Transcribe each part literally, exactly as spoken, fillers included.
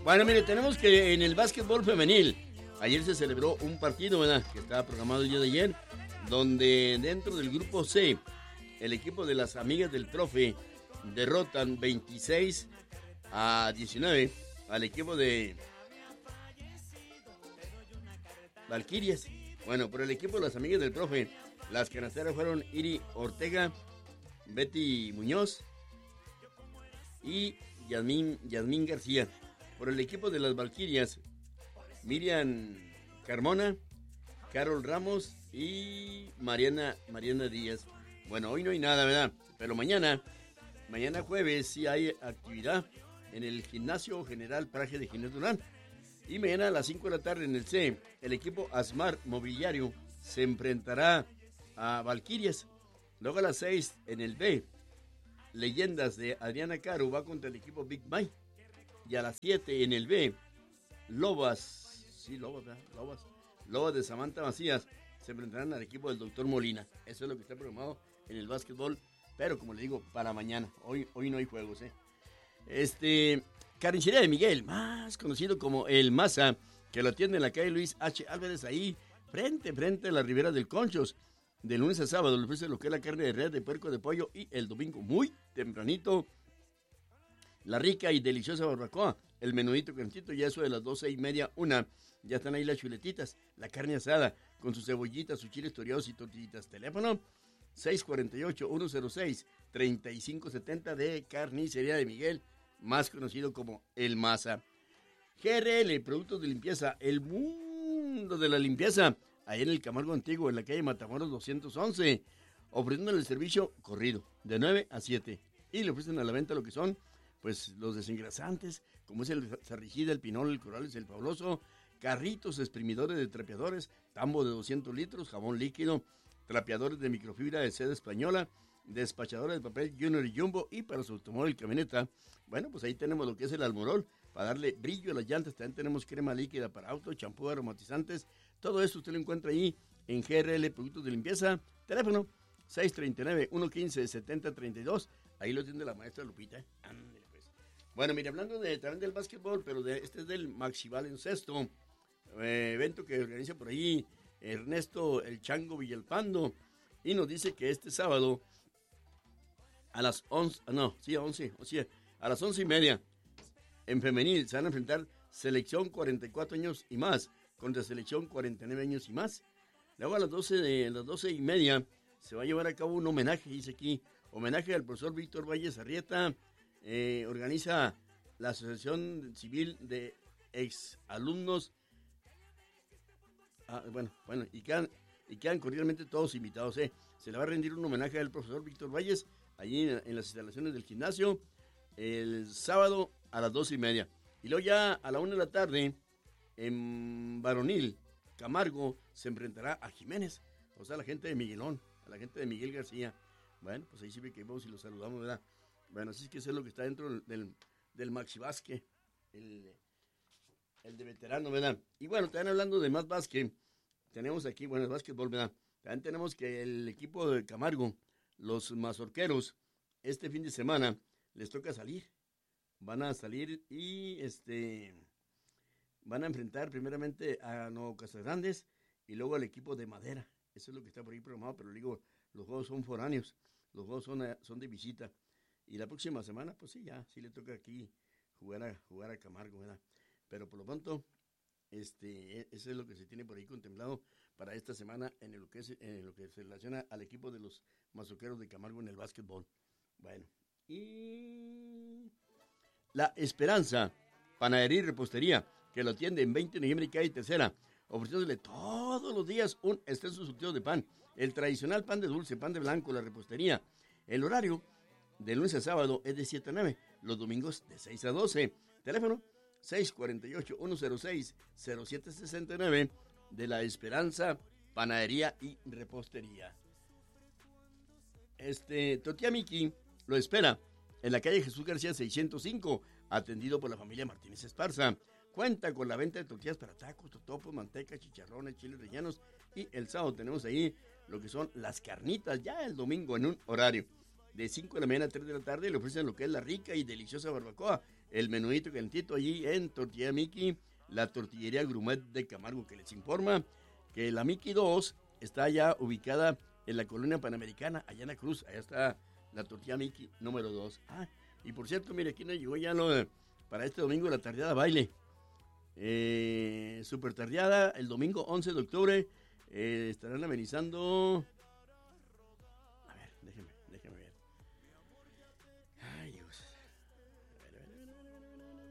Bueno, mire, tenemos que en el básquetbol femenil, ayer se celebró un partido, ¿verdad?, que estaba programado el día de ayer, donde dentro del grupo C, el equipo de las amigas del Profe derrotan veintiséis a diecinueve al equipo de Valquirias. Bueno, por el equipo de las amigas del Profe, las canasteras fueron Iri Ortega, Betty Muñoz y Yasmín, Yasmín García. Por el equipo de las Valquirias, Miriam Carmona, Carol Ramos y Mariana, Mariana Díaz. Bueno, hoy no hay nada, ¿verdad? Pero mañana, mañana jueves, sí hay actividad en el Gimnasio General Praje de Ginés Durán. Y mañana a las cinco de la tarde en el C, el equipo Asmar Mobiliario se enfrentará a Valquirias. Luego a las seis en el B, Leyendas de Adriana Caro va contra el equipo Big Mike. Y a las siete en el B, Lobas, sí, Lobas, ¿verdad? Lobas, Lobas de Samantha Macías se enfrentarán al equipo del doctor Molina. Eso es lo que está programado en el básquetbol, pero como le digo, para mañana. Hoy, hoy no hay juegos, ¿eh? Este, Carnicería de Miguel, más conocido como El Maza, que lo atiende en la calle Luis H. Álvarez, ahí, frente, frente a la Ribera del Conchos. De lunes a sábado le ofrece lo que es la carne de res, de puerco, de pollo, y el domingo, muy tempranito, la rica y deliciosa barbacoa, el menudito cantito, ya eso de las doce y media, una, ya están ahí las chuletitas, la carne asada, con sus cebollitas, sus chiles toreados y tortillitas. Teléfono seis cuatro ocho, uno cero seis, tres cinco siete cero de Carnicería de Miguel, más conocido como El Maza. G R L, productos de limpieza, el mundo de la limpieza, ahí en el Camargo Antiguo, en la calle Matamoros doscientos once, ofreciéndole el servicio corrido, de nueve a siete, y le ofrecen a la venta lo que son, pues, los desengrasantes, como es el Sarrigida, el Pinol, el Corales, el Fabuloso, carritos, exprimidores de trapeadores, tambo de doscientos litros, jabón líquido, trapeadores de microfibra de seda española, despachadores de papel Junior y Jumbo, y para su automóvil y camioneta, bueno, pues ahí tenemos lo que es el Almorol, para darle brillo a las llantas. También tenemos crema líquida para auto, champú, aromatizantes, todo esto usted lo encuentra ahí en G R L Productos de Limpieza. Teléfono seis tres nueve, uno uno cinco, siete cero tres dos, ahí lo tiene la maestra Lupita, ¿eh? Ándale, pues. Bueno, mire, hablando de, también del básquetbol, pero de, este es del Maxi Baloncesto, eh, evento que organiza por ahí Ernesto El Chango Villalpando, y nos dice que este sábado a las once, no, sí, a once, o sea, a las once y media, en femenil se van a enfrentar selección cuarenta y cuatro años y más contra selección cuarenta y nueve años y más. Luego a las doce, de, las doce y media se va a llevar a cabo un homenaje, dice aquí, homenaje al profesor Víctor Valles Arrieta. Eh, organiza la Asociación Civil de Exalumnos. Ah, bueno, bueno, y quedan, y quedan cordialmente todos invitados. Eh. Se le va a rendir un homenaje al profesor Víctor Valles allí en, en las instalaciones del gimnasio el sábado a las doce y media. Y luego ya a la una de la tarde, en Varonil, Camargo se enfrentará a Jiménez, o sea, a la gente de Miguelón, a la gente de Miguel García. Bueno, pues ahí sí que vamos y los saludamos, ¿verdad? Bueno, así es que eso es lo que está dentro del, del, del Maxi Basque, el, el de veterano, ¿verdad? Y bueno, también hablando de más básquet, tenemos aquí, bueno, el básquetbol, ¿verdad? También tenemos que el equipo de Camargo, los mazorqueros, este fin de semana les toca salir. Van a salir y este van a enfrentar primeramente a Nuevo Casagrandes y luego al equipo de Madera. Eso es lo que está por ahí programado, pero digo, los juegos son foráneos, los juegos son, son de visita. Y la próxima semana, pues sí, ya, sí le toca aquí jugar a, jugar a Camargo, ¿verdad? Pero por lo pronto, este, eso es lo que se tiene por ahí contemplado para esta semana en lo que, es, en lo que se relaciona al equipo de los mazorqueros de Camargo en el básquetbol. Bueno, y La Esperanza, panadería y repostería, que lo atiende en veinte de noviembre y calle Tercera, ofreciéndole todos los días un extenso surtido de pan, el tradicional pan de dulce, pan de blanco, la repostería. El horario de lunes a sábado es de siete a nueve, los domingos de seis a doce. Teléfono seis cuatro ocho, uno cero seis, cero siete seis nueve de La Esperanza, panadería y repostería. Este, Tortilla Miki lo espera en la calle Jesús García seiscientos cinco, atendido por la familia Martínez Esparza. Cuenta con la venta de tortillas para tacos, totopos, manteca, chicharrones, chiles rellenos, y el sábado tenemos ahí lo que son las carnitas, ya el domingo en un horario de cinco de la mañana a tres de la tarde le ofrecen lo que es la rica y deliciosa barbacoa, el menudito calentito allí en Tortillería Miki, la tortillería Grumet de Camargo, que les informa que la Miki dos está ya ubicada en la colonia Panamericana, allá en la Cruz. Allá está la tortilla Miki número dos. Ah, y por cierto, mire, aquí nos llegó ya lo, para este domingo la tardeada baile. Eh, super tardeada, el domingo once de octubre. Eh, estarán amenizando. A ver, déjeme, déjeme ver. Ay, Dios. A ver, a ver, a ver, a ver,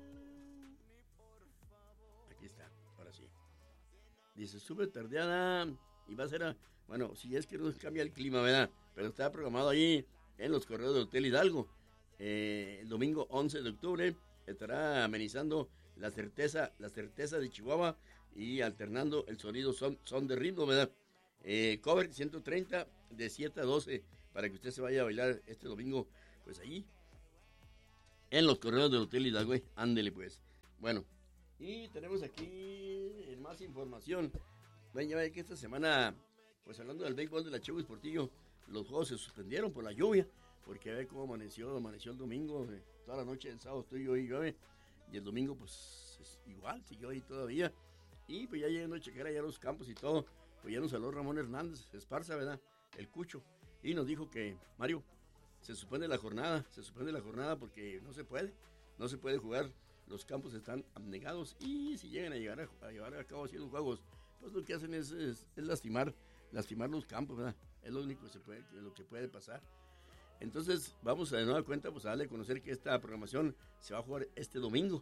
a ver. Aquí está, ahora sí. Dice super tardeada. Y va a ser, a, bueno, si es que no cambia el clima, ¿verdad? Pero está programado ahí en los correos del Hotel Hidalgo. Eh, el domingo once de octubre estará amenizando la certeza, la certeza de Chihuahua y alternando el sonido son, son de ritmo, ¿verdad? Eh, cover ciento treinta de siete a doce para que usted se vaya a bailar este domingo, pues ahí en los correos del Hotel Hidalgo. Ándele pues. Bueno, y tenemos aquí más información. Ven, ya ve que esta semana, pues hablando del béisbol de la Cheguis Portillo, los juegos se suspendieron por la lluvia, porque ve cómo amaneció, amaneció el domingo, eh, toda la noche del sábado estoy yo y llueve, y el domingo pues es igual, siguió ahí todavía, y pues ya llegando a checar allá los campos y todo, pues ya nos habló Ramón Hernández Esparza, ¿verdad? El Cucho, y nos dijo que, Mario, se suspende la jornada, se suspende la jornada porque no se puede, no se puede jugar, los campos están abnegados, y si llegan a llegar a, a llevar a cabo así los juegos, pues lo que hacen es, es, es lastimar, lastimar los campos, ¿verdad? Es lo único que se puede, lo que puede pasar. Entonces, vamos a de nueva cuenta, pues a darle a conocer que esta programación se va a jugar este domingo.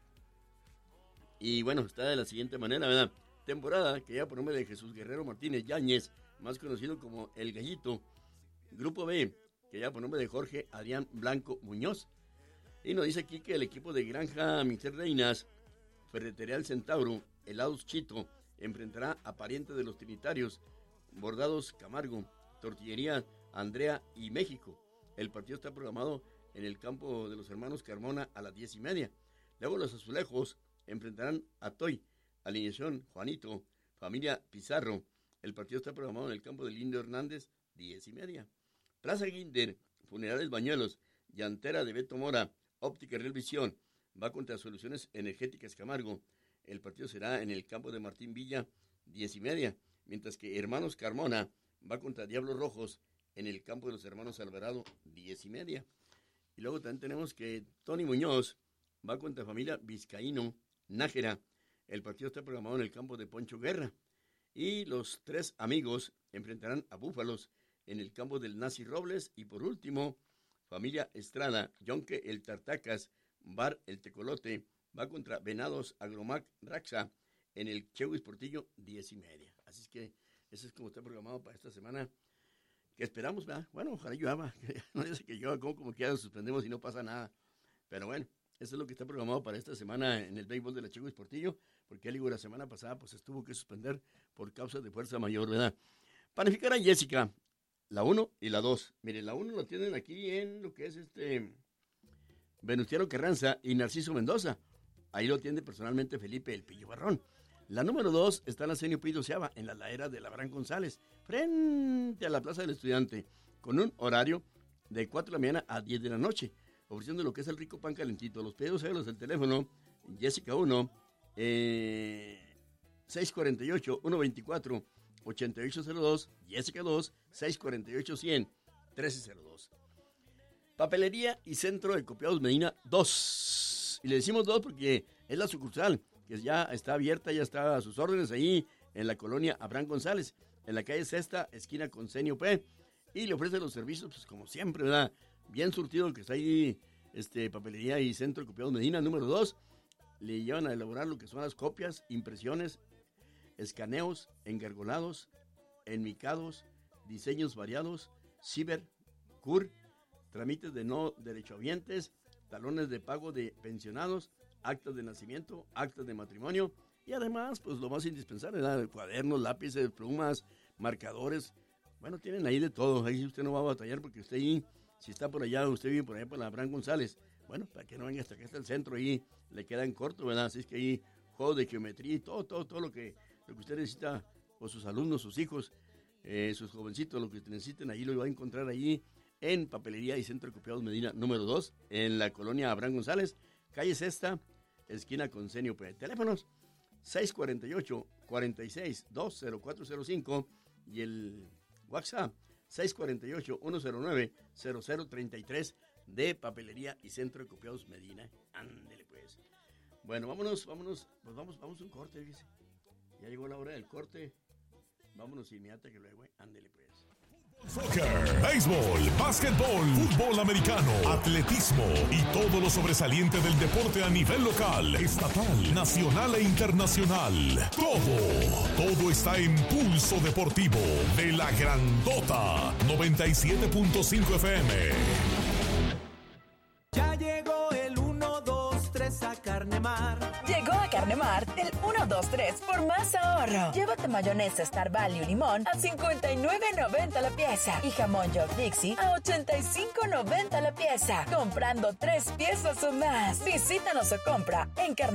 Y bueno, está de la siguiente manera, ¿verdad? Temporada que ya por nombre de Jesús Guerrero Martínez Yáñez, más conocido como El Gallito. Grupo B, que ya por nombre de Jorge Adrián Blanco Muñoz. Y nos dice aquí que el equipo de Granja Mister Reinas, Ferretería El Centauro, Helados Chito, enfrentará a parientes de los Trinitarios, Bordados Camargo, Tortillería Andrea y México. El partido está programado en el campo de los hermanos Carmona a las diez y media. Luego los Azulejos enfrentarán a Toy, Alineación Juanito, Familia Pizarro. El partido está programado en el campo del Indio Hernández, diez y media. Plaza Guinder, Funerales Bañuelos, Llantera de Beto Mora, Óptica Real Visión, va contra Soluciones Energéticas Camargo. El partido será en el campo de Martín Villa, diez y media, mientras que Hermanos Carmona va contra Diablos Rojos en el campo de los Hermanos Alvarado, diez y media. Y luego también tenemos que Tony Muñoz va contra Familia Vizcaíno Nájera. El partido está programado en el campo de Poncho Guerra. Y los tres amigos enfrentarán a Búfalos en el campo del Nazi Robles. Y por último, Familia Estrada, Yonque el Tartacas, Bar el Tecolote, va contra Venados Agromac Raxa en el Cheguis Portillo, diez y media. Así es que eso es como está programado para esta semana. Que esperamos, ¿verdad? Bueno, ojalá llueva. No dice que llueva, como, como que ya lo suspendemos y no pasa nada. Pero bueno, eso es lo que está programado para esta semana en el béisbol de la Cheguis Portillo, porque ya digo, la semana pasada pues estuvo que suspender por causa de fuerza mayor, ¿verdad? Panificar a Jessica, la uno y la dos. Miren, la uno lo tienen aquí en lo que es este Venustiano Carranza y Narciso Mendoza. Ahí lo atiende personalmente Felipe El Pillo Barrón. La número dos está en la Senio Pido Seaba, en la ladera de Labrán González, frente a la Plaza del Estudiante, con un horario de cuatro de la mañana a diez de la noche, ofreciendo lo que es el rico pan calentito. Los pedidos euros del teléfono, Jessica uno, eh, seis cuatro ocho, uno veinticuatro, ochenta y ocho cero dos, Jessica dos, seis cuatro ocho, cien, trece cero dos. Papelería y Centro de Copiados Medina dos. Y le decimos dos porque es la sucursal, que ya está abierta, ya está a sus órdenes ahí en la colonia Abraham González, en la calle Sexta, esquina con Senio P. Y le ofrece los servicios, pues como siempre, ¿verdad? Bien surtido que está ahí, este, Papelería y Centro de Copiados Medina número dos. Le llevan a elaborar lo que son las copias, impresiones, escaneos, engargolados, enmicados, diseños variados, ciber, cur, trámites de no derechohabientes, talones de pago de pensionados, actas de nacimiento, actas de matrimonio y además, pues lo más indispensable, ¿verdad? Cuadernos, lápices, plumas, marcadores. Bueno, tienen ahí de todo. Ahí usted no va a batallar porque usted ahí, si está por allá, usted vive por allá por la Abraham González. Bueno, para que no venga hasta acá, está el centro ahí, le queda en corto, ¿verdad? Así es que ahí, juego de geometría y todo, todo, todo lo que, lo que usted necesita, o sus alumnos, sus hijos, eh, sus jovencitos, lo que necesiten, ahí lo va a encontrar ahí en Papelería y Centro de Copiados Medina número dos, en la colonia Abraham González, calle Sexta, esquina con Senio P. Teléfonos seis cuatro ocho, cuatro seis dos cero cuatro cero cinco y el WhatsApp seis cuatro ocho, uno cero nueve, cero cero tres tres de Papelería y Centro de Copiados Medina. Ándele pues. Bueno, vámonos, vámonos, pues vamos, vamos a un corte, fíjese. Ya llegó la hora del corte. Vámonos inmediatamente que luego, ándele pues. Soccer, béisbol, básquetbol, fútbol americano, atletismo y todo lo sobresaliente del deporte a nivel local, estatal, nacional e internacional. Todo, todo está en Pulso Deportivo de la Grandota noventa y siete punto cinco F M. Ya llegó el uno, dos, tres a Carnemar. Llegó a Carnemar el uno, dos, tres por más ahorro. Llévate mayonesa Star Value Limón a cincuenta y nueve noventa la pieza y jamón York Dixie a ochenta y cinco noventa la pieza. Comprando tres piezas o más. Visítanos o compra en Carnemar.